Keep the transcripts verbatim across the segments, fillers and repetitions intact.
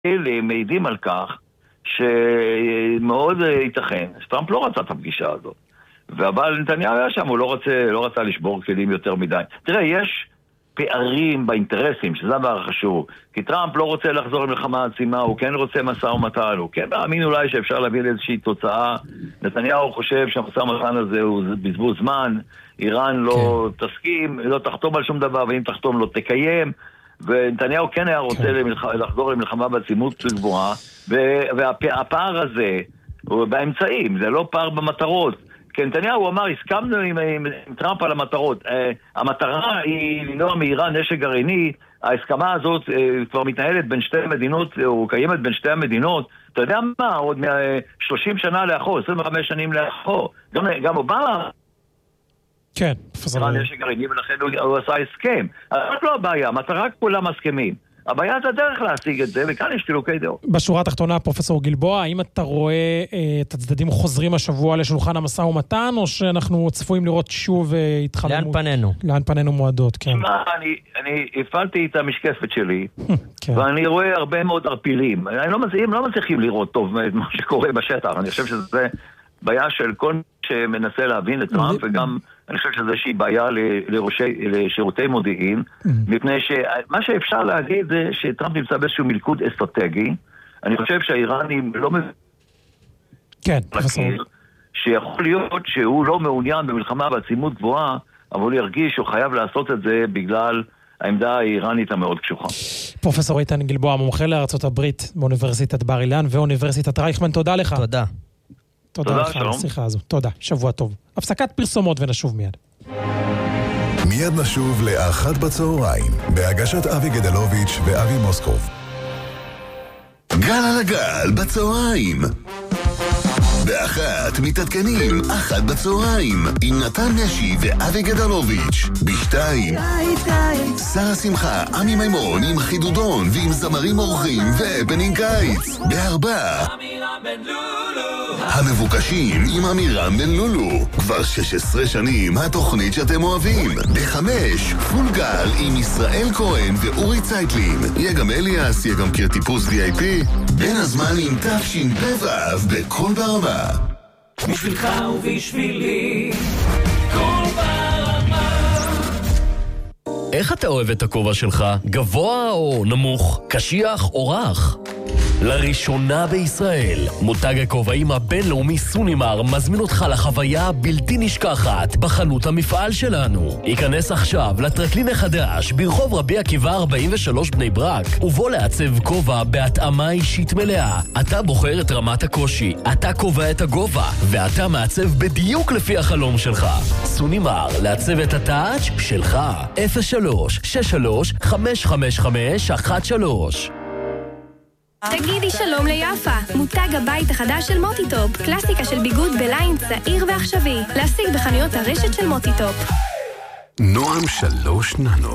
אלה מעידים על כך שמאוד ייתכן, שטראמפ לא רצה את הפגישה הזאת. אבל נתניהו היה שם, הוא לא רצה, לא רצה לשבור כלים יותר מדי. תראה, יש פערים באינטרסים, שזה דבר חשוב. כי טראמפ לא רוצה לחזור למלחמה עצימה, הוא כן רוצה משא ומתן, הוא כן מאמין אולי שאפשר להביא לאיזושהי תוצאה. נתניהו חושב שהמשא ומתן הזה הוא בזבוז זמן, איראן לא כן. תסכים, לא תחתום על שום דבר, ואם תחתום לא תקיים. ונתניהו כן היה רוצה כן. למלח... לחזור למלחמה בעצימות גבוהה, והפער הזה הוא באמצעים, זה לא פער במטרות. כי נתניהו הוא אמר, הסכמנו עם, עם, עם טראמפ על המטרות. Uh, המטרה היא למנוע מאיראן נשק גרעיני, ההסכמה הזאת uh, כבר מתנהלת בין שתי המדינות, או קיימת בין שתי המדינות. אתה יודע מה? עוד שלושים שנה לאחור, עשרים וחמש שנים לאחור. גם, גם אובמה... כן, איראן נשק גרעיני, ולכן הוא, הוא עשה הסכם. אבל לא הבעיה, המטרה כולם מסכמים. הבעיה זה הדרך להשיג את זה, וכאן יש חילוקי דעות. בשורה התחתונה, פרופסור גלבוע, האם אתה רואה אה, את הצדדים חוזרים השבוע לשולחן המשא ומתן, או שאנחנו צפויים לראות שוב אה, התחממות? לאן פנינו? לאן פנינו מועדות, כן. מה, אני, אני הפעלתי את המשקפת שלי, כן. ואני רואה הרבה מאוד ערפילים. אני לא מצליחים, לא מצליחים לראות טוב את מה שקורה בשטח. אני חושב שזה בעיה של כל שמנסה להבין את טראמפ, וגם אני חושב שזה איזושהי בעיה לראשי, לשירותי מודיעין, מפני שמה שאפשר להגיד זה שטראמפ נמצא באיזשהו מלכוד אסטרטגי. אני חושב שהאיראנים לא מבין, כן, שיכול להיות שהוא לא מעוניין במלחמה בעצימות גבוהה, אבל הוא ירגיש שהוא חייב לעשות את זה בגלל העמדה האיראנית המאוד קשוחה. פרופסור איתן גלבוע, מומחה לארצות הברית באוניברסיטת בר אילן ואוניברסיטת רייכמן, תודה לך. תודה. תודה לך על השיחה הזו. תודה, שבוע טוב. הפסקת פרסומות ונשוב מיד. מיד נשוב לאחת בצהריים, בהגשת אבי גדלוביץ' ואבי מוסקוב. גל על הגל בצהריים. באחת מתעדכנים, אחת בצהריים, עם נתן נשי ואבי גדלוביץ'. בשתיים, שרה שמחה, עמי מימון עם חידודון ועם זמרים אורחים והפנינג קיץ. בארבע, המבוקשים עם אמירם בן לולו. כבר שש עשרה שנים התוכנית שאתם אוהבים. בחמש, פול גל עם ישראל כהן ואורי צייטלין. יהיה גם אליאס, יהיה גם קיר טיפוס וי איי פי. בין הזמנים תפשין בבב בכל ברמה. בשבילך ובשבילי כל ברמה. איך אתה אוהב את הכובע שלך? גבוה או נמוך? קשיח או רך? לראשונה בישראל, מותג הכובעים הבינלאומי סונימר מזמין אותך לחוויה בלתי נשכחת בחנות המפעל שלנו. היכנס עכשיו לטרקלין החדש ברחוב רבי עקיבא ארבעים ושלוש בני ברק, ובוא לעצב כובע בהתאמה אישית מלאה. אתה בוחר את רמת הקושי, אתה קובע את הגובה, ואתה מעצב בדיוק לפי החלום שלך. סונימר, לעצב את הטאץ' שלך. אפס שלוש שש שלוש חמש חמש חמש אחת שלוש. תגידי שלום ליפה, מותג הבית החדש של מוטיטופ, קלאסיקה של ביגוד בליין צעיר ועכשווי, להשיג בחנויות הרשת של מוטיטופ. נועם שלוש ננו,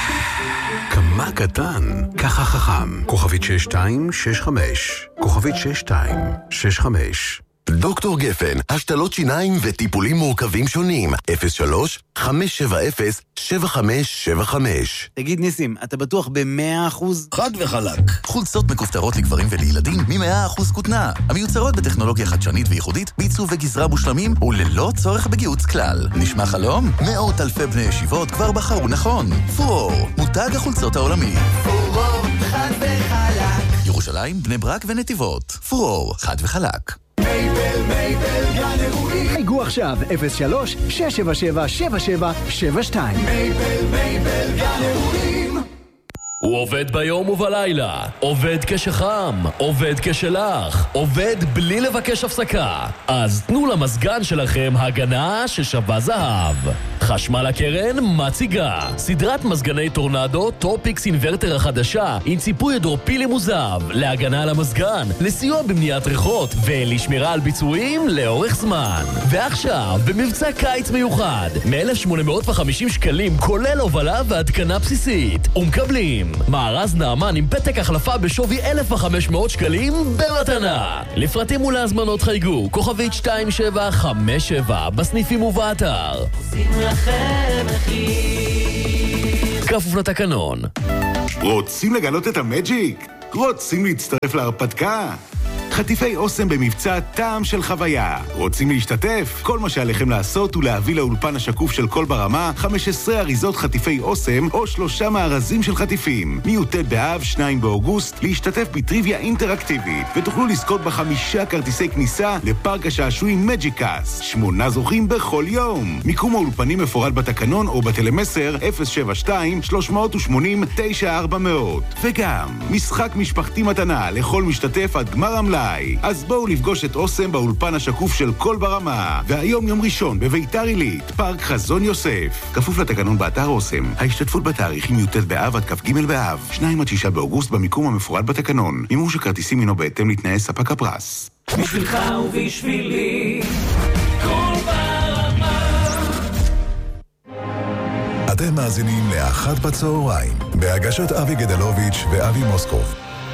כמה קטן, ככה חכם. כוכבית שש שתיים שש חמש, כוכבית שש שתיים שש חמש. דוקטור גפן, השתלות שיניים וטיפולים מורכבים שונים. אפס שלוש חמש שבע אפס שבע חמש שבע חמש. תגיד ניסים, אתה בטוח ב-מאה אחוז? חד וחלק. חולצות מכופתרות לגברים ולילדים מ-מאה אחוז כותנה. המיוצרות בטכנולוגיה חדשנית וייחודית, בעיצוב וגזרה מושלמים וללא צורך בגיוץ כלל. נשמע חלום? מאות אלפי בני ישיבות כבר בחרו נכון. פורור, מותג החולצות העולמי. פורור, חד וחלק. ירושלים, בני ברק ונתיבות. פורור, חד וחלק. מייבל, מייבל, גן אירועים. חייגו עכשיו, אפס שלוש שש שבע שבע שבע שבע שבע שתיים. מייבל, מייבל, גן אירועים. הוא עובד ביום ובלילה, עובד כשחם, עובד כשלח, עובד בלי לבקש הפסקה. אז תנו למזגן שלכם הגנה ששווה זהב. חשמל הקרן מציגה סדרת מזגני טורנדו טופיקס אינברטר החדשה עם ציפוי הידרופילי מוזב להגנה על המזגן, לסיוע במניעת ריחות ולשמירה על ביצועים לאורך זמן. ועכשיו במבצע קיץ מיוחד מ-אלף שמונה מאות וחמישים שקלים כולל הובלה והתקנה בסיסית, ומקבלים מארז נעמן עם פתק החלפה בשווי אלף וחמש מאות שקלים במתנה. לפרטים ולהזמנות חייגו כוכבית שתיים שבע חמש שבע בסניפים ובאתר. עושים לכם מחיר. כפוף לתקנון. רוצים לגלות את המג'יק? רוצים להצטרף להרפתקה? חטיפי אוסם במבצע טעם של חוויה. רוצים להשתתף? כל מה שעליכם לעשות הוא להביא לאולפן השקוף של כל ברמה חמש עשרה אריזות חטיפי אוסם או שלושה מארזים של חטיפים. מי"ט באב, שניים באוגוסט, להשתתף בטריוויה אינטראקטיבית, ותוכלו לזכות בחמישה כרטיסי כניסה לפארק השעשועים מג'יקס. שמונה זוכים בכל יום. מיקום האולפנים מפורט בתקנון או בטלמסר אפס שבע שתיים שלוש שמונים תשע ארבע מאות. וגם משחק משפחתי מתנה לכל משתתף עד גמר המלאי. אז בואו לפגוש את אוסם באולפן השקוף של כל ברמה. והיום יום ראשון בביתר עילית, פארק חזון יוסף. כפוף לתקנון באתר אוסם. ההשתתפות בתאריכים י"ט באב עד כ"ג באב, שניים עד שישה באוגוסט במיקום המפורט בתקנון. מימוש הכרטיסים הינו בהתאם לתנאי ספק הפרס. בשבילך ובשבילי כל ברמה. אתם מאזינים לאחת בצהריים בהגשת אבי גדלוביץ' ואבי מוסקוב.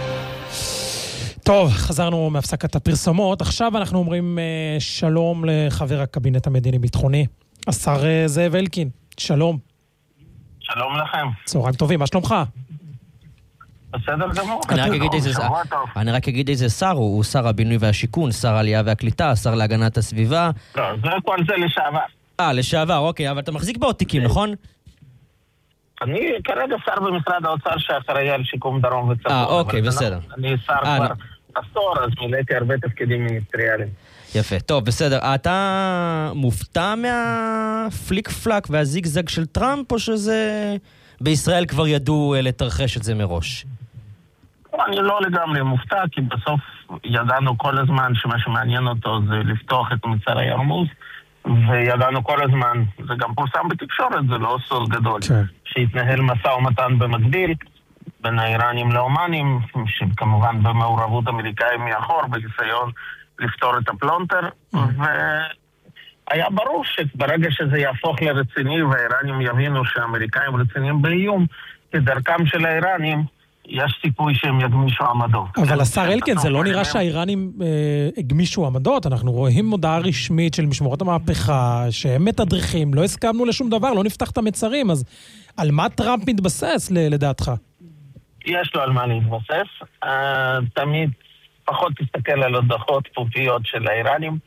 טוב, חזרנו מהפסקת הפרסומות. עכשיו אנחנו אומרים uh, שלום לחבר הקבינט המדיני-ביטחוני, השר uh, זאב אלקין. שלום. שלום לכם. צהריים טובים, מה שלומך? בסדר גמור. אני רק אגיד איזה, אני רק אגיד איזה שר הוא, הוא שר הבינוי והשיכון, שר העלייה והקליטה, שר להגנת הסביבה. לא, זה כל זה לשעבר. אה, לשעבר, אוקיי, אבל אתה מחזיק בעוד תיקים, נכון? אני כרגע שר במשרד האוצר שאחראי על שיקום דרום וצפון. אה, אוקיי, בסדר. אני שר כבר עשור, אז מילאתי הרבה תפקידים מיניסטריאליים. יפה, טוב, בסדר. אתה מופתע מהפליק פלק והזיגזג של טראמפ, או שזה בישראל כבר ידעו לתרחש את זה מראש? אני לא לגמרי מופתע, כי בסוף ידענו כל הזמן שמה שמעניין אותו זה לפתוח את מצר הירמוז, וידענו כל הזמן, זה גם פורסם בתקשורת, זה לא סוד גדול, שהתנהל משא ומתן במקביל בין האיראנים לאומנים, שכמובן במעורבות אמריקאים מאחור, בניסיון לפתור את הפלונטר, והיה ברור שברגע שזה יהפוך לרציני והאיראנים יבינו שהאמריקאים רציניים באיום, כדרכם של האיראנים, יש סיכוי שהם יגמישו עמדות. אבל השר אלקין, זה לא נראה שהאיראנים הגמישו עמדות. אנחנו רואים מודעה רשמית של משמרות המהפכה, שהם מתדרכים, לא הסכמנו לשום דבר, לא נפתח את המצרים, אז על מה טראמפ מתבסס לדעתך? יש לו על מה להתבסס. תמיד פחות תסתכל על הדוחות פופיות של האיראנים.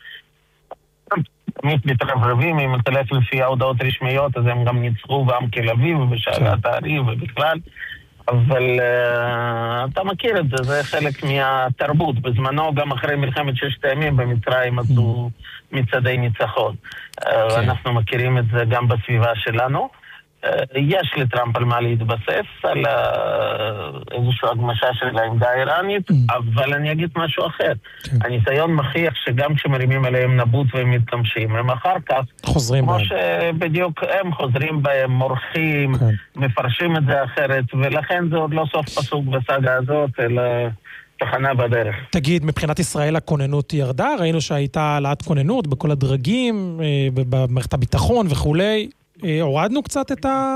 תמיד מתרברבים, אם תלך לפי ההודעות רשמיות, אז הם גם ניצחו בעם תל אביב ובשאלת הערים ובכלל. אבל uh, אתה מכיר את זה, זה חלק מהתרבות. בזמנו, גם אחרי מלחמת ששת הימים במצרים עשו מצעדי ניצחון. Uh, אנחנו מכירים את זה גם בסביבה שלנו. Uh, יש לטראמפ על מה להתבסס, על uh, איזושהי הגמשה של העמדה האיראנית, אבל אני אגיד משהו אחר. הניסיון מכריח שגם כשמרימים עליהם נבוט והם מתגמשים, הם אחר כך, חוזרים כמו בהם. שבדיוק הם חוזרים בהם, מורחים, מפרשים את זה אחרת, ולכן זה עוד לא סוף פסוק בסאגה הזאת, אלא תחנה בדרך. תגיד, מבחינת ישראל הכוננות ירדה? ראינו שהייתה העלאת כוננות בכל הדרגים, במערכת הביטחון וכולי. הורדנו קצת את ה...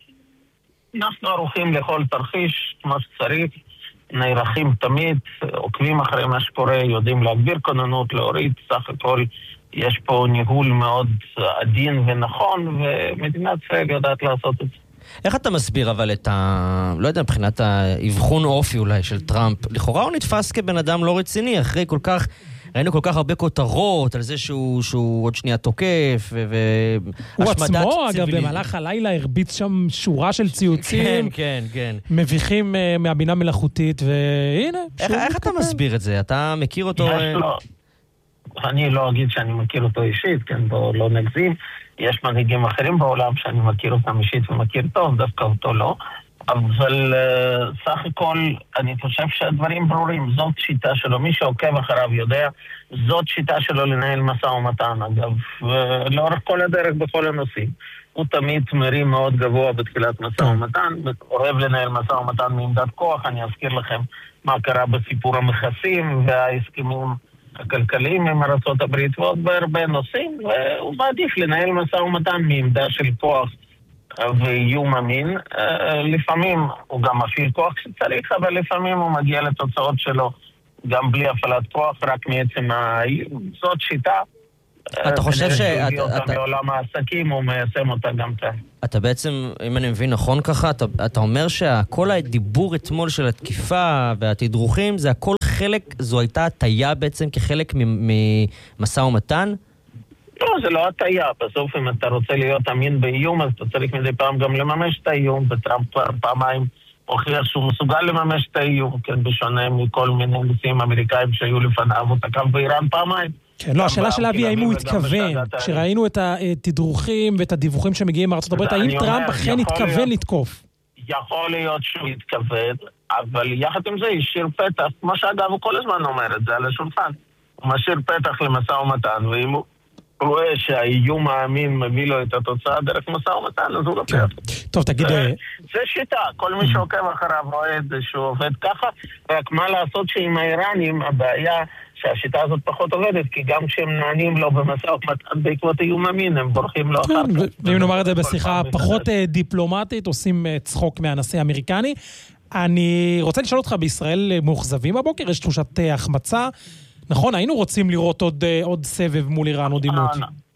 אנחנו ערוכים לכל תרחיש, כמו שצריך, נערכים תמיד, עוקבים אחרי מה שקורה, יודעים להגביר כוננות, להוריד, סך הכל יש פה ניהול מאוד עדין ונכון, ומדינת ישראל יודעת לעשות את זה. איך אתה מסביר אבל את ה... לא יודע, מבחינת האבחון אופי אולי של טראמפ, לכאורה הוא נתפס כבן אדם לא רציני, אחרי כל כך... ראינו כל כך הרבה כותרות על זה שהוא, שהוא עוד שנייה תוקף, ו... הוא עצמו, אגב, במהלך הלילה הרביץ שם שורה של ציוצים. כן, כן, כן. מביכים uh, מהבינה מלאכותית, והנה. איך, איך אתה מסביר את זה? אתה מכיר אותו... יש לו... אני לא אגיד שאני מכיר אותו אישית, כן, בוא לא נגזים. יש מנהיגים אחרים בעולם שאני מכיר אותם אישית ומכיר טוב, דווקא אותו לא. אבל uh, סך הכל אני חושב שהדברים ברורים, זאת שיטה שלו, מי שעוקב אחריו יודע, זאת שיטה שלו לנהל משא ומתן, אגב, ולאורך כל הדרך בכל הנושאים. הוא תמיד מרים מאוד גבוה בתחילת משא ומתן, אוהב לנהל משא ומתן מעמדת כוח. אני אזכיר לכם מה קרה בסיפור המכסים וההסכמים הכלכליים עם ארצות הברית ועוד בהרבה נושאים, והוא מעדיף לנהל משא ומתן מעמדה של כוח ואיום אמין. לפעמים הוא גם מפעיל כוח שצריך, אבל לפעמים הוא מגיע לתוצאות שלו גם בלי הפעלת כוח, רק מעצם האיום. זאת שיטה, אתה חושב ש... הוא הביא אותה מעולם העסקים, הוא מיישם אותה גם כאן. אתה בעצם, אם אני מבין נכון ככה, אתה, אתה אומר שכל הדיבור אתמול של התקיפה והתדרוכים, זה הכל חלק, זו הייתה הטיה בעצם כחלק ממשא ומתן? לא, זה לא הטיה. בסוף אם אתה רוצה להיות אמין באיום, אז אתה צריך מדי פעם גם לממש את האיום, וטראמפ פעמיים הוכיח שהוא מסוגל לממש את האיום, כן, בשונה מכל מיני נשיאים אמריקאים שהיו לפניו, הוא תקף באיראן פעמיים. כן, לא, השאלה של אבי, האם הוא התכוון, כשראינו את התדרוכים ואת הדיווחים שמגיעים מארצות הברית, האם טראמפ אכן התכוון לתקוף? יכול להיות שהוא התכוון, אבל יחד עם זה השאיר פתח, כמו שאגב הוא כל הזמן אומר את זה על השולחן, הוא משאיר פתח למשא ומתן, ואם הוא רואה שהאיום האמין מביא לו את התוצאה דרך משא ומתן, אז הוא לוקח. טוב, תגיד... זה שיטה, כל מי שעוקב אחריו רואה את זה שהוא עובד ככה, רק מה לעשות שעם האיראנים הבעיה שהשיטה הזאת פחות עובדת, כי גם כשהם נענים לו במשא ומתן בעקבות איום אמין, הם בורחים לו אחר כך. ואם נאמר את זה בשיחה פחות דיפלומטית, עושים צחוק מהנשיא האמריקני. אני רוצה לשאול אותך, בישראל מאוכזבים הבוקר? יש תחושת החמצה? נכון, היינו רוצים לראות עוד, עוד סבב מול איראן, עוד עימות.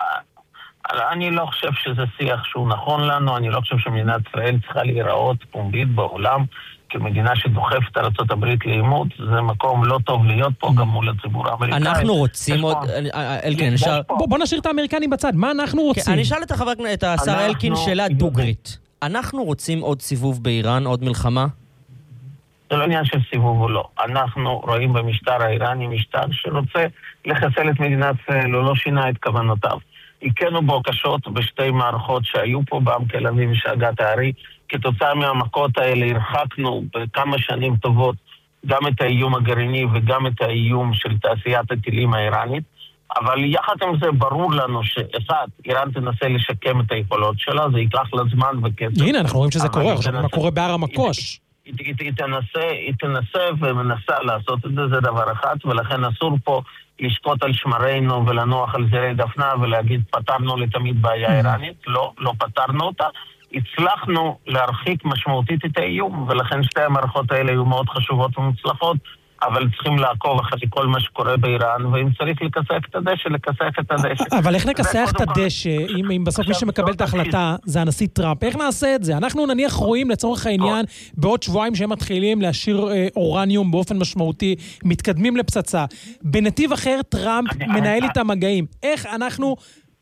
אני לא חושב שזה שיח שהוא נכון לנו, אני לא חושב שמדינת ישראל צריכה להיראות פומבית בעולם, כמדינה שדוחפת ארצות הברית לעימות, זה מקום לא טוב להיות פה גם מול הציבור האמריקאי. אנחנו רוצים עוד... אלקין, נשאר... בוא נשאיר את האמריקנים בצד, מה אנחנו רוצים? אני אשאל את השר אלקין שאלה דוגרית. אנחנו רוצים עוד סיבוב באיראן, עוד מלחמה? זה לא עניין של סיבוב או לא. אנחנו רואים במשטר האיראני משטר שרוצה לחסל את מדינת ישראל, הוא לא שינה את כוונותיו. הכנו בו קשות בשתי מערכות שהיו פה בעם תל אביב ושאגת הארי. כתוצאה מהמכות האלה הרחקנו בכמה שנים טובות גם את האיום הגרעיני וגם את האיום של תעשיית הטילים האיראנית. אבל יחד עם זה ברור לנו שאחד, איראן תנסה לשקם את היכולות שלה, זה ייקח לה זמן וכסף. הנה, אנחנו רואים שזה קורה, עכשיו מה קורה בהר המקוש. היא, היא, היא, תנסה, היא תנסה ומנסה לעשות את זה, זה דבר אחד, ולכן אסור פה לשקוט על שמרינו ולנוח על זרי דפנה ולהגיד פתרנו לתמיד בעיה איראנית, לא, לא פתרנו אותה. הצלחנו להרחיק משמעותית את האיום, ולכן שתי המערכות האלה היו מאוד חשובות ומוצלחות, אבל צריכים לעקוב אחרי כל מה שקורה באיראן, ואם צריך לקסח את הדשא, לקסח את הדשא. אבל איך נקסח את הדשא, אם בסוף מי שמקבל את ההחלטה זה הנשיא טראמפ, איך נעשה את זה? אנחנו נניח רואים לצורך העניין, בעוד שבועיים שהם מתחילים להשאיר אורניום באופן משמעותי, מתקדמים לפצצה. בנתיב אחר טראמפ מנהל איתם מגעים. איך אנחנו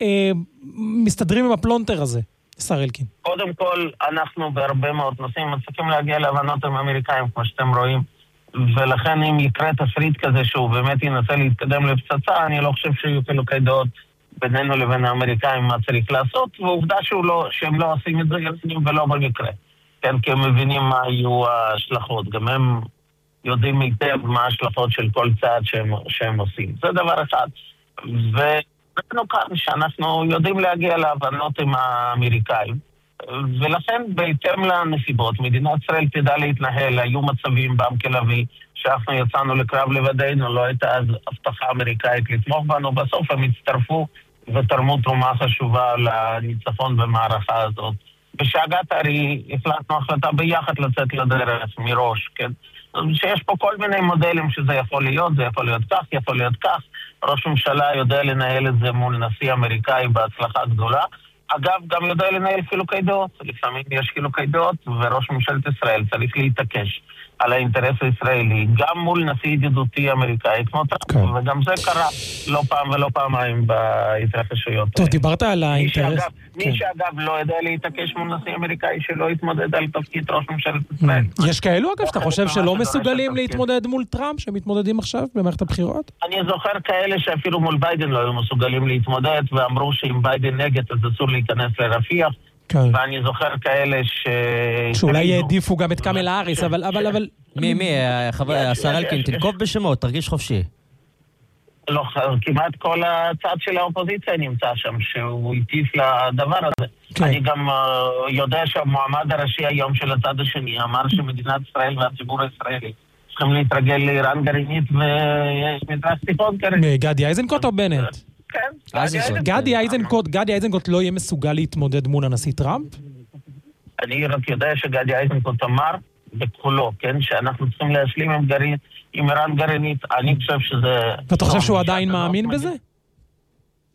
מסתדרים עם הפלונטר הזה? שר אלקין. קודם כל, אנחנו בהרבה מאוד נושאים מצליחים להגיע להבנות עם האמריקאים, כמו שאתם רואים, ולכן אם יקרה תפריט כזה שהוא באמת ינסה להתקדם לפצצה, אני לא חושב שיהיו חילוקי דעות בינינו לבין האמריקאים מה צריך לעשות, ועובדה לא, שהם לא עושים את זה ולא במקרה. כן, כי הם מבינים מה יהיו ההשלכות, גם הם יודעים היטב מה ההשלכות של כל צעד שהם, שהם עושים. זה דבר אחד. ו... אנחנו כאן שאנחנו יודעים להגיע להבנות עם האמריקאים, ולכן בהתאם לנסיבות, מדינת ישראל תדע להתנהל, היו מצבים בעם תל אביב, שאנחנו יצאנו לקרב לבדנו, לא הייתה אז הבטחה אמריקאית לתמוך בנו, בסוף הם הצטרפו ותרמו תרומה חשובה לניצחון במערכה הזאת. בשאגת הארי החלטנו החלטה ביחד לצאת לדרך מראש, כן? שיש פה כל מיני מודלים שזה יכול להיות, זה יכול להיות כך, יכול להיות כך. ראש ממשלה יודע לנהל את זה מול נשיא אמריקאי בהצלחה גדולה. אגב, גם יודע לנהל חילוקי דעות. לפעמים יש חילוקי דעות, וראש ממשלת ישראל צריך להתעקש על האינטרס הישראלי, גם מול נשיא ידידותי אמריקאי, כמו טראמפ, וגם זה קרה לא פעם ולא פעמיים בהתרחשויות. טוב, דיברת על האינטרס. מי שאגב לא יודע להתעקש מול נשיא אמריקאי שלא יתמודד על תפקיד ראש ממשלת ישראל. יש כאלו אגב שאתה חושב שלא מסוגלים להתמודד מול טראמפ, שמתמודדים עכשיו במערכת הבחירות? אני זוכר כאלה שאפילו מול ביידן לא היו מסוגלים להתמודד, ואמרו שאם ביידן נגד אז אסור להיכנס לרפיח. ואני זוכר כאלה ש... שאולי העדיפו גם את קמלה האריס, אבל... אבל... מי, מי? השר אלקין, תנקוב בשמות, תרגיש חופשי. לא, כמעט כל הצד של האופוזיציה נמצא שם, שהוא הטיף לדבר הזה. אני גם יודע שהמועמד הראשי היום של הצד השני אמר שמדינת ישראל והציבור הישראלי צריכים להתרגל לאיראן גרעינית ויש מזרח תיכון כרגע. גדי איזנקוט או בנט? כן. גדי איזנקוט, גדי איזנקוט לא יהיה מסוגל להתמודד מול הנשיא טראמפ? אני רק יודע שגדי איזנקוט אמר בכולו, כן, שאנחנו צריכים להשלים עם גרעין, עם איראן גרעינית. אני חושב שזה... ואתה חושב שהוא עדיין מאמין בזה?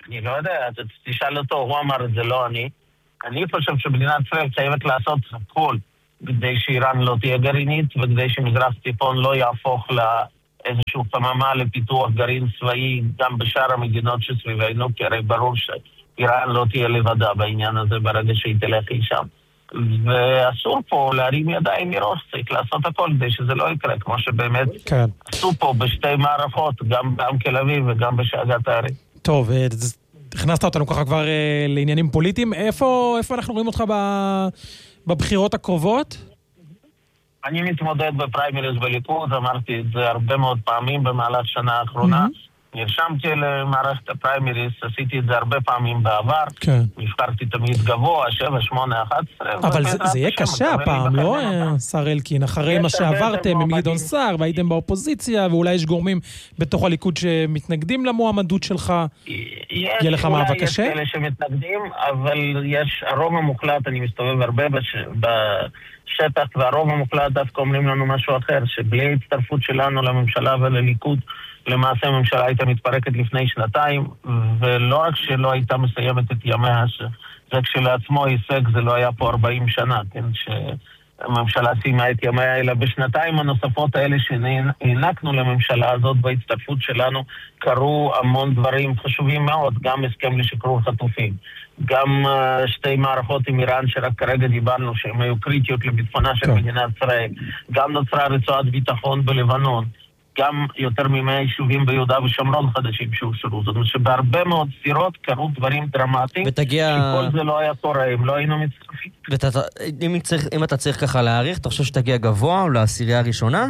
אני לא יודע, תשאל אותו, הוא אמר את זה, לא אני. אני חושב שמדינת ישראל חייבת לעשות הכל כדי שאיראן לא תהיה גרעינית, וכדי שמזרח תיכון לא יהפוך לאיזשהו חממה לפיתוח גרעין צבאי גם בשאר המדינות שסביבנו, כי הרי ברור שאיראן לא תהיה לבדה בעניין הזה ברגע שהיא תלך לשם. ואסור פה להרים ידיים מראש, צריך לעשות הכל כדי שזה לא יקרה, כמו שבאמת כן. עשו פה בשתי מערכות, גם בעם תל אביב וגם בשאגת הערים. טוב, הכנסת אותנו ככה כבר אה, לעניינים פוליטיים. איפה, איפה אנחנו רואים אותך ב, בבחירות הקרובות? אני מתמודד בפריימריז בליכוד, אמרתי את זה הרבה מאוד פעמים במהלך שנה האחרונה. Mm-hmm. נרשמתי למערכת הפריימריז, עשיתי את זה הרבה פעמים בעבר. כן. נבחרתי תמיד גבוה, שבע, שמונה, אחת עשרה. אבל זה, זה יהיה קשה הפעם, לא, שר אלקין? אחרי מה שעברתם עם גדעון סער, והייתם באופוזיציה, ואולי יש גורמים בתוך הליכוד שמתנגדים למועמדות שלך. יהיה לך מאבק קשה? יש כאלה שמתנגדים, אבל יש הרוב המוחלט, אני מסתובב הרבה בש... בשטח, והרוב המוחלט דווקא אומרים לנו משהו אחר, שבלי הצטרפות שלנו לממשלה ולליכוד, למעשה הממשלה הייתה מתפרקת לפני שנתיים, ולא רק שלא הייתה מסיימת את ימיה, שזה כשלעצמו הישג, זה לא היה פה ארבעים שנה, כן, שהממשלה סיימה את ימיה, אלא בשנתיים הנוספות האלה שהענקנו לממשלה הזאת, בהצטרפות שלנו, קרו המון דברים חשובים מאוד, גם הסכם לשחרור חטופים, גם uh, שתי מערכות עם איראן שרק כרגע דיברנו, שהן היו קריטיות לביטחונה של מדינת ישראל, גם נוצרה רצועת ביטחון בלבנון, גם יותר ממאה יישובים ביהודה ושומרון חדשים שאושרו. זאת אומרת שבהרבה מאוד סירות קרו דברים דרמטיים, ותגיע... שכל זה לא היה קורה, אם לא היינו מצטרפים. ות... אם, צריך, אם אתה צריך ככה להעריך, אתה חושב שתגיע גבוה או לעשירייה הראשונה?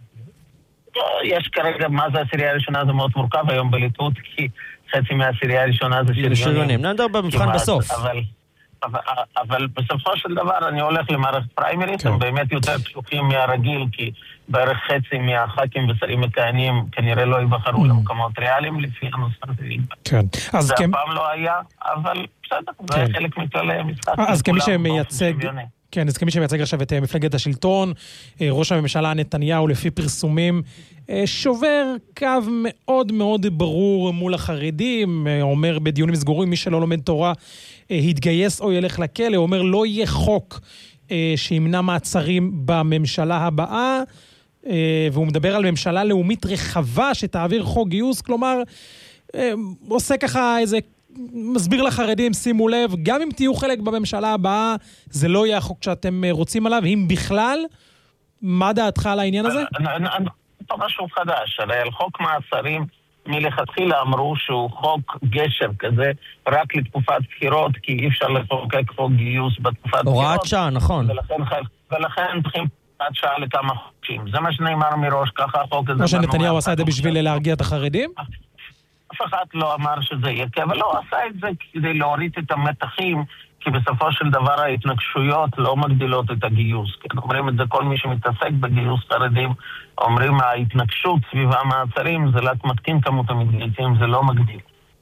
יש כרגע, מה זה העשירייה הראשונה? זה מאוד מורכב היום בליכוד, כי חצי מהעשירייה הראשונה זה שריונים. שריונים, נדבר במבחן בסוף. אבל... אבל, אבל בסופו של דבר אני הולך למערכת פריימריז, הם באמת יותר פתוחים מהרגיל, כי בערך חצי מהח"כים ושרים מכהנים כנראה לא ייבחרו למקומות ריאליים לפי הנוסחה הזה. זה הפעם לא היה, אבל בסדר, זה חלק מכללי המשחק. אז כמי שמייצג... כן, אז כמי שמייצג עכשיו את מפלגת השלטון, ראש הממשלה נתניהו לפי פרסומים שובר קו מאוד מאוד ברור מול החרדים, אומר בדיונים סגורים, מי שלא לומד תורה התגייס או ילך לכלא, אומר לא יהיה חוק שימנע מעצרים בממשלה הבאה, והוא מדבר על ממשלה לאומית רחבה שתעביר חוק גיוס, כלומר עושה ככה איזה מסביר לחרדים, שימו לב, גם אם תהיו חלק בממשלה הבאה, זה לא יהיה החוק שאתם רוצים עליו, אם בכלל, מה דעתך על העניין הזה? פה משהו חדש, הרי על חוק מעצרים מלכתחילה אמרו שהוא חוק גשר כזה, רק לתקופת בחירות, כי אי אפשר לחוקק חוק גיוס בתקופת בחירות. הוראת שעה, נכון. ולכן צריכים הוראת שעה לכמה חוקים. זה מה שנאמר מראש, ככה החוק הזה... מה שנתניהו עשה את זה בשביל להרגיע את החרדים? אף אחד לא אמר שזה יהיה, אבל לא עשה את זה כדי להוריד את המתחים, כי בסופו של דבר ההתנגשויות לא מגדילות את הגיוס. כן, אומרים את זה כל מי שמתעסק בגיוס חרדים, אומרים ההתנגשות סביב המעצרים זה רק מתקין כמות המתגייסים, זה לא מגדיל.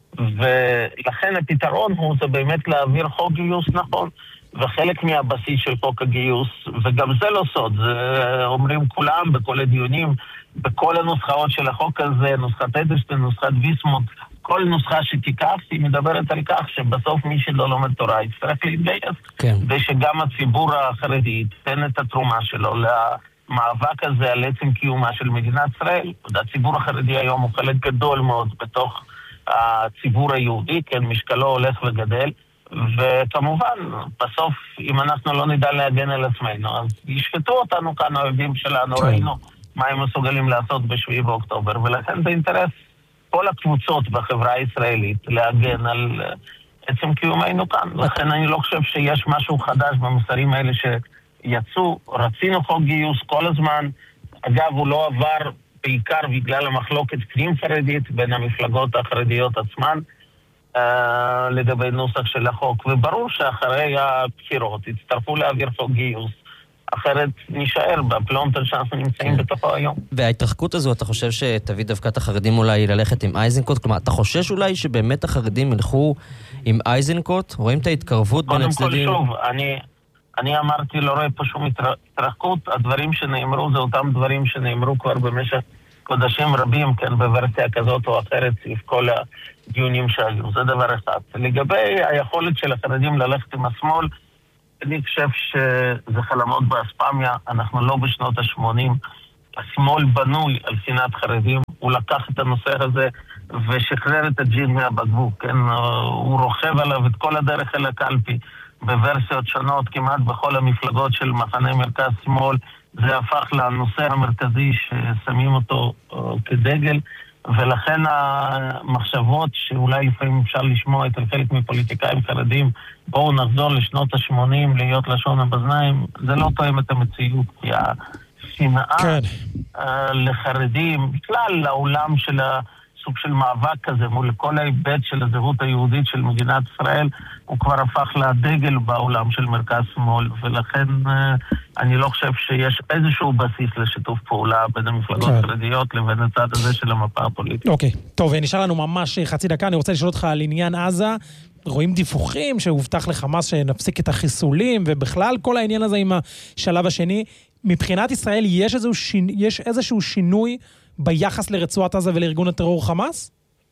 ולכן הפתרון הוא זה באמת להעביר חוק גיוס נכון, וחלק מהבסיס של חוק הגיוס, וגם זה לא סוד, זה אומרים כולם בכל הדיונים, בכל הנוסחאות של החוק הזה, נוסחת אדלשטיין, נוסחת ויסמוט, כל נוסחה שתיקח, היא מדברת על כך שבסוף מי שלא לומד תורה יצטרך להתגייס, כן. ושגם הציבור החרדי ייתן את התרומה שלו למאבק הזה על עצם קיומה של מדינת ישראל. הציבור החרדי היום הוא חלק גדול מאוד בתוך הציבור היהודי, כן, משקלו הולך וגדל, וכמובן, בסוף, אם אנחנו לא נדע להגן על עצמנו, אז ישפטו אותנו כאן, האויבים שלנו, כן. ראינו מה הם מסוגלים לעשות בשביעי באוקטובר, ולכן זה אינטרס כל הקבוצות בחברה הישראלית להגן על עצם קיומנו כאן. לכן אני לא חושב שיש משהו חדש במסרים האלה שיצאו. רצינו חוק גיוס כל הזמן. אגב, הוא לא עבר בעיקר בגלל המחלוקת פנים חרדית בין המפלגות החרדיות עצמן אה, לגבי נוסח של החוק. וברור שאחרי הבחירות יצטרפו להעביר חוק גיוס. אחרת נשאר בפלונטר שאנחנו נמצאים בתוכו היום. וההתרחקות הזו, אתה חושב שתביא דווקא את החרדים אולי ללכת עם אייזנקוט? כלומר, אתה חושש אולי שבאמת החרדים ילכו עם אייזנקוט? רואים את ההתקרבות בין הצדדים? קודם כל שוב, אני, אני אמרתי, לא רואה פה שום התרחקות. הדברים שנאמרו זה אותם דברים שנאמרו כבר במשך חודשים רבים, כן, בוורסיה כזאת או אחרת, סביב כל הדיונים שהיו. זה דבר אחד. לגבי היכולת של החרדים ללכת עם השמאל, אני חושב שזה חלומות באספמיה. אנחנו לא בשנות ה-שמונים. השמאל בנוי על שנאת חרדים. הוא לקח את הנושא הזה ושחרר את הג'ין מהבקבוק. כן? הוא רוכב עליו את כל הדרך אל הקלפי בוורסיות שונות, כמעט בכל המפלגות של מחנה מרכז שמאל. זה הפך לנושא המרכזי ששמים אותו כדגל, ולכן המחשבות שאולי לפעמים אפשר לשמוע את חלק מפוליטיקאים חרדים, בואו נחזור לשנות ה-שמונים, להיות לשון הבזניים, זה לא תואם את המציאות, כי השנאה כן. לחרדים, בכלל לעולם של הסוג של מאבק כזה, מול כל ההיבט של הזהות היהודית של מדינת ישראל, הוא כבר הפך לדגל בעולם של מרכז שמאל, ולכן אני לא חושב שיש איזשהו בסיס לשיתוף פעולה בין המפלגות החרדיות לבין הצד הזה של המפה הפוליטית. אוקיי, טוב, נשאר לנו ממש חצי דקה, אני רוצה לשאול אותך על עניין עזה, רואים דיווחים שהובטח לחמאס שנפסיק את החיסולים, ובכלל כל העניין הזה עם השלב השני, מבחינת ישראל יש איזשהו, שיני, יש איזשהו שינוי ביחס לרצועת עזה ולארגון הטרור חמאס?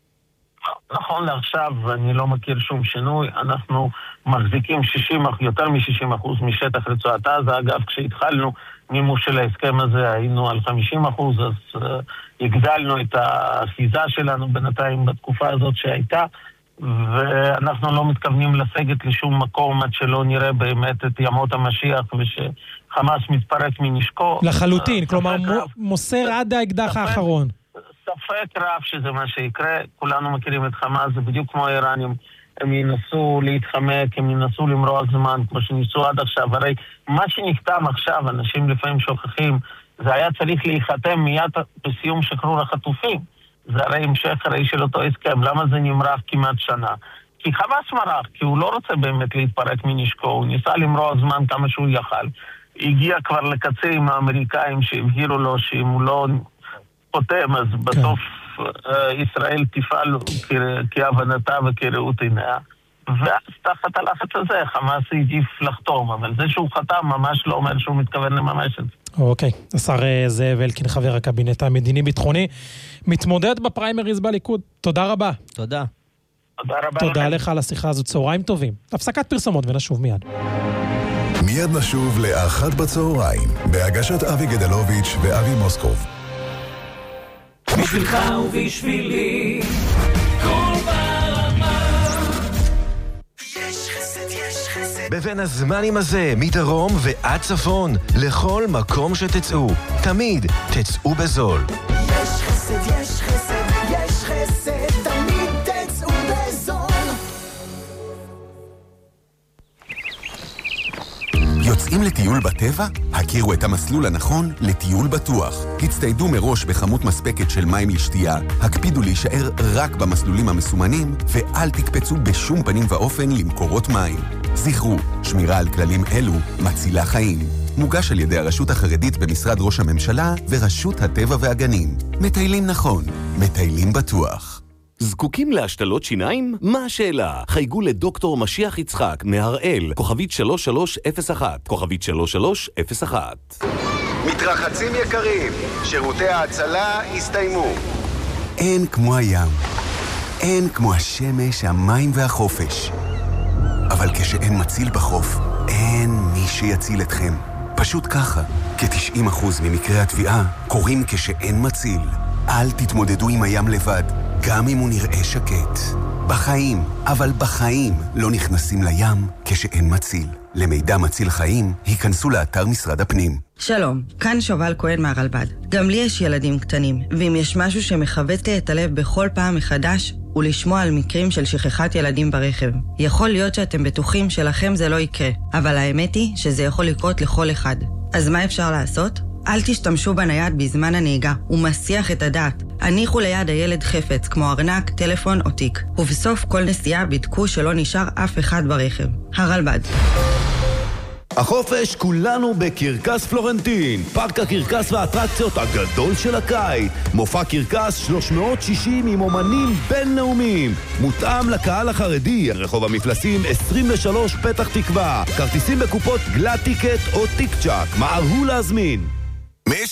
נכון לעכשיו, אני לא מכיר שום שינוי. אנחנו מחזיקים שישים, יותר מ-שישים אחוז משטח רצועת עזה. אגב, כשהתחלנו מימוש של ההסכם הזה, היינו על חמישים אחוז, אז uh, הגדלנו את האחיזה שלנו בינתיים בתקופה הזאת שהייתה, ואנחנו לא מתכוונים לסגת לשום מקום עד שלא נראה באמת את ימות המשיח ושחמאס מתפרק מנשקו. לחלוטין, כלומר מוסר עד האקדח האחרון. ספק רב שזה מה שיקרה, כולנו מכירים את חמאס, זה בדיוק כמו האיראנים, הם ינסו להתחמק, הם ינסו למרוח זמן, כמו שניסו עד עכשיו, הרי מה שנחתם עכשיו, אנשים לפעמים שוכחים, זה היה צריך להיחתם מיד בסיום שחרור החטופים, זה הרי המשך הרי של אותו הסכם, למה זה נמרח כמעט שנה? כי חמאס מרח, כי הוא לא רוצה באמת להתפרק מנשקו, הוא ניסה למרוח זמן כמה שהוא יכל, הגיע כבר לקצה עם האמריקאים שהבהירו לו שאם הוא לא חותם, אז בסוף ישראל תפעל כהבנתה וכראות עיניה, ואז תחת הלחץ הזה חמאס העדיף לחתום, אבל זה שהוא חתם ממש לא אומר שהוא מתכוון לממש את זה. אוקיי, השר זאב אלקין, חבר הקבינט המדיני-ביטחוני, מתמודד בפריימריז בליכוד. תודה רבה. תודה. תודה רבה. תודה לך על השיחה הזאת, צהריים טובים. הפסקת פרסומות ונשוב מיד. מיד נשוב לאחת בצהריים, בהגשת אבי גדלוביץ' ואבי מוסקוב. בשבילך ובשבילי כל ברמה. יש חסד, יש חסד בבין הזמנים הזה, מדרום ועד צפון, לכל מקום שתצאו, תמיד תצאו בזול. יש חסד, יש חסד, יש חסד, תמיד תצאו בזול. יוצאים לטיול בטבע? הכירו את המסלול הנכון לטיול בטוח. הצטיידו מראש בכמות מספקת של מים לשתייה, הקפידו להישאר רק במסלולים המסומנים, ואל תקפצו בשום פנים ואופן למקורות מים. זכרו, שמירה על כללים אלו מצילה חיים. מוגש על ידי הרשות החרדית במשרד ראש הממשלה ורשות הטבע והגנים. מטיילים נכון, מטיילים בטוח. זקוקים להשתלות שיניים? מה השאלה? חייגו לדוקטור משיח יצחק מהראל, כוכבית שלוש שלוש אפס אחת, כוכבית שלוש שלוש אפס אחת. מתרחצים יקרים, שירותי ההצלה הסתיימו. אין כמו הים, אין כמו השמש, המים והחופש. אבל כשאין מציל בחוף, אין מי שיציל אתכם. פשוט ככה, כ-תשעים אחוז ממקרי התביעה קורים כשאין מציל. אל תתמודדו עם הים לבד, גם אם הוא נראה שקט. בחיים, אבל בחיים לא נכנסים לים כשאין מציל. למידע מציל חיים, היכנסו לאתר משרד הפנים. שלום, כאן שובל כהן מהרלב"ד. גם לי יש ילדים קטנים, ואם יש משהו שמחבט לי את הלב בכל פעם מחדש, הוא לשמוע על מקרים של שכחת ילדים ברכב. יכול להיות שאתם בטוחים שלכם זה לא יקרה, אבל האמת היא שזה יכול לקרות לכל אחד. אז מה אפשר לעשות? אל תשתמשו בנייד בזמן הנהיגה, הוא מסיח את הדעת. הניחו ליד הילד חפץ, כמו ארנק, טלפון או תיק. ובסוף כל נסיעה בדקו שלא נשאר אף אחד ברכב. הרלב"ד. החופש כולנו בקרקס פלורנטין, פארק הקרקס והאטרקציות הגדול של הקיץ. מופע קרקס שלוש מאות שישים עם אומנים בינלאומיים, מותאם לקהל החרדי. רחוב המפלסים עשרים ושלוש פתח תקווה. כרטיסים בקופות גלאט טיקט או טיק צ'אק, מהרו להזמין.